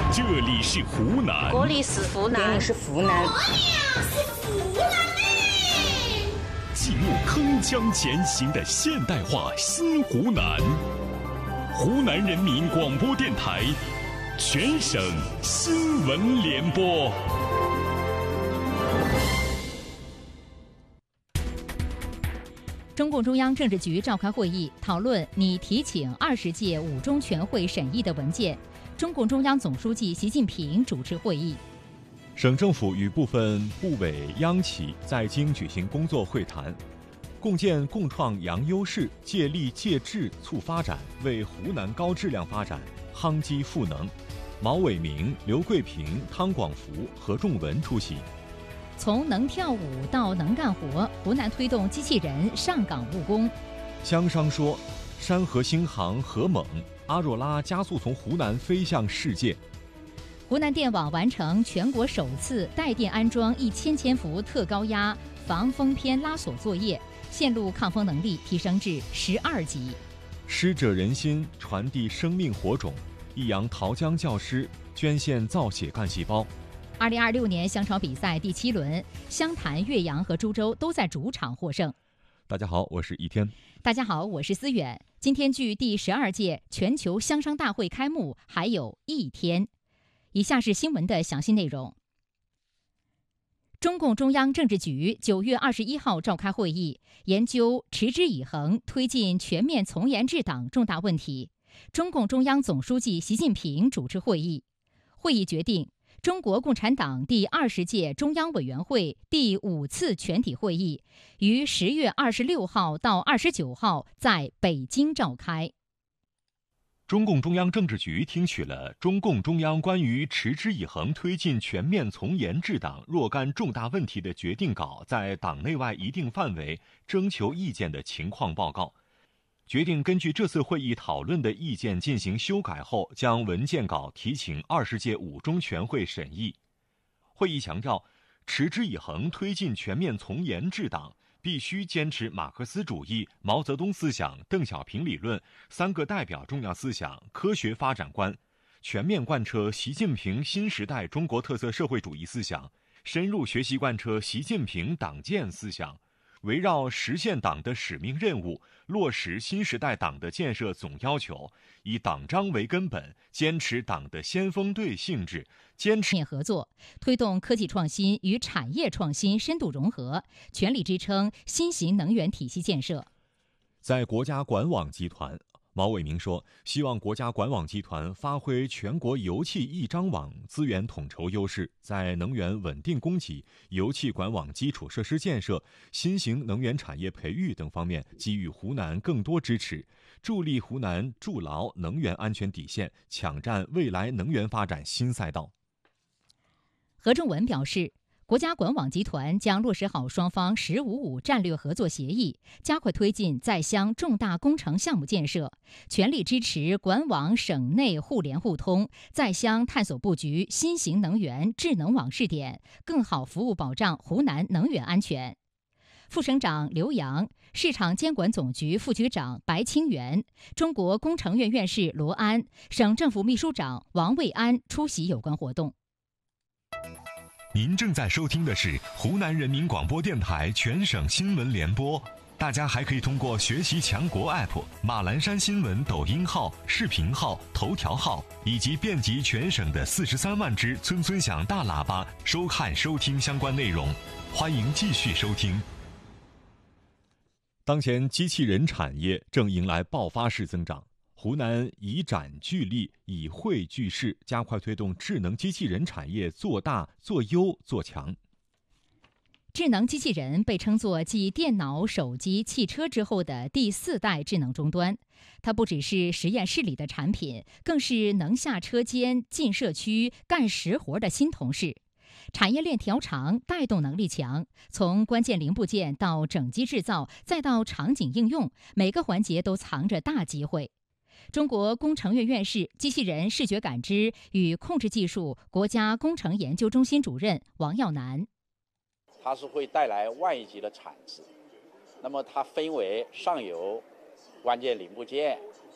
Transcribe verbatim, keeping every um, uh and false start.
这里是湖南， 这里是湖南， 这里是湖南， 哎呀，是湖南嘞！ 记录铿锵前行的现代化新湖南，湖南人民广播电台全省新闻联播。 中共中央政治局召开会议，讨论拟提请二十届五中全会审议的文件。中共中央总书记习近平主持会议。 省政府与部分部委央企在京举行工作会谈，共建共创扬优势，借力借智促发展，为湖南高质量发展夯基赋能。毛伟明、刘桂平、汤广福、何仲文出席。 从能跳舞到能干活，湖南推动机器人上岗务工。 湘商说，山河星航何猛，阿若拉加速从湖南飞向世界。 湖南电网完成全国首次带电安装一千千伏特高压防风偏拉锁作业，线路抗风能力提升至十二级。 师者仁心，传递生命火种。益阳桃江教师捐献造血干细胞。 二零二六年香潮比赛第七轮，湘潭、岳阳和株洲都在主场获胜。 大家好，我是一天。 大家好，我是思远。今天距第十二届全球香商大会开幕还有一天。以下是新闻的详细内容。中共中央政治局九月二十一号召开会议，研究持之以恒推进全面从严治党重大问题。中共中央总书记习近平主持会议。会议决定，中国共产党第二十届中央委员会第五次全体会议于十月二十六号到二十九号在北京召开。 中共中央政治局听取了中共中央关于持之以恒推进全面从严治党若干重大问题的决定稿在党内外一定范围征求意见的情况报告，决定根据这次会议讨论的意见进行修改后，将文件稿提请二十届五中全会审议。会议强调，持之以恒推进全面从严治党，必须坚持马克思主义、毛泽东思想、邓小平理论、三个代表重要思想、科学发展观，全面贯彻习近平新时代中国特色社会主义思想，深入学习贯彻习近平党建思想，围绕实现党的使命任务，落实新时代党的建设总要求，以党章为根本，坚持党的先锋队性质，坚持合作，推动科技创新与产业创新深度融合，全力支撑新型能源体系建设。 在国家管网集团，毛伟明说，希望国家管网集团发挥全国油气一张网资源统筹优势，在能源稳定供给、油气管网基础设施建设、新型能源产业培育等方面给予湖南更多支持，助力湖南筑牢能源安全底线，抢占未来能源发展新赛道。 何仲文表示，国家管网集团将落实好双方“十五五”战略合作协议，加快推进在乡重大工程项目建设，全力支持管网省内互联互通，在乡探索布局新型能源智能网试点，更好服务保障湖南能源安全。副省长刘洋、市场监管总局副局长白清源、中国工程院院士罗安、省政府秘书长王卫安出席有关活动。 您正在收听的是湖南人民广播电台全省新闻联播。大家还可以通过学习强国 A P P、马栏山新闻抖音号、视频号、头条号以及遍及全省的四十三万只村村响大喇叭收看收听相关内容。欢迎继续收听。 当前机器人产业正迎来爆发式增长，湖南以展聚力，以汇聚势，加快推动智能机器人产业做大、做优、做强。 智能机器人被称作继电脑、手机、汽车之后的第四代智能终端。它不只是实验室里的产品，更是能下车间、进社区、干实活的新同事。产业链条长，带动能力强，从关键零部件到整机制造，再到场景应用，每个环节都藏着大机会。中国工程院院士、机器人视觉感知与控制技术国家工程研究中心主任王耀南。 它是会带来万亿级的产值。那么它分为上游关键零部件、